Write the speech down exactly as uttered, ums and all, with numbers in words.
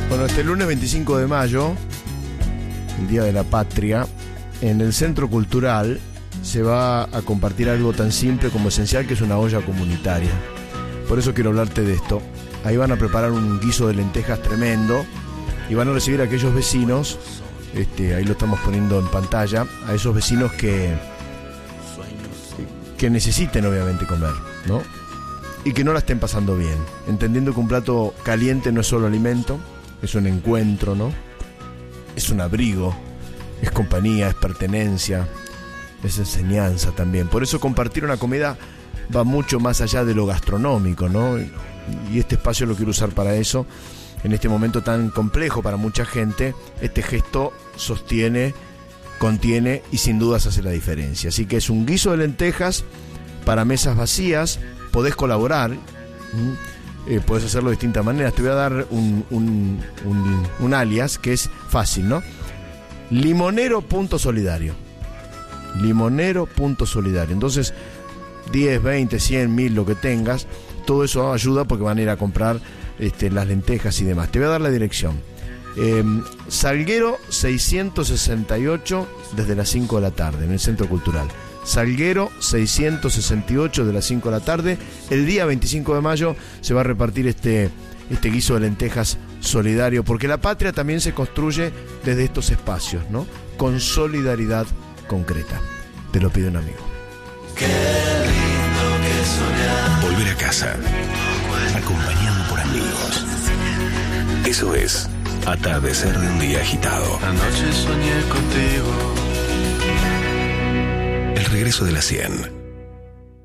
Bueno, este lunes veinticinco de mayo, el Día de la Patria, en el Centro Cultural se va a compartir algo tan simple como esencial, que es una olla comunitaria. Por eso quiero hablarte de esto. Ahí van a preparar un guiso de lentejas tremendo y van a recibir a aquellos vecinos, este, ahí lo estamos poniendo en pantalla, a esos vecinos que, que necesiten obviamente comer, ¿no? Y que no la estén pasando bien, entendiendo que un plato caliente no es solo alimento, es un encuentro, ¿no? Es un abrigo, es compañía, es pertenencia, es enseñanza también. Por eso compartir una comida va mucho más allá de lo gastronómico, ¿no? Y este espacio lo quiero usar para eso. En este momento tan complejo para mucha gente, este gesto sostiene, contiene y sin dudas hace la diferencia. Así que es un guiso de lentejas para mesas vacías. Podés colaborar, eh, podés hacerlo de distintas maneras. Te voy a dar un, un, un, un alias que es fácil, ¿no? Limonero punto solidario. Limonero punto solidario. Entonces, diez, veinte, cien, mil, lo que tengas, todo eso ayuda porque van a ir a comprar este, las lentejas y demás. Te voy a dar la dirección. Eh, Salguero seiscientos sesenta y ocho, desde las cinco de la tarde, en el Centro Cultural. Salguero seiscientos sesenta y ocho, de las cinco de la tarde. El día veinticinco de mayo se va a repartir este, este guiso de lentejas solidario, porque la patria también se construye desde estos espacios, ¿no? Con solidaridad concreta. Te lo pide un amigo. Qué lindo que soñar. Volver a casa, acompañado por amigos. Eso es atardecer de un día agitado. Anoche soñé contigo. El regreso de la cien.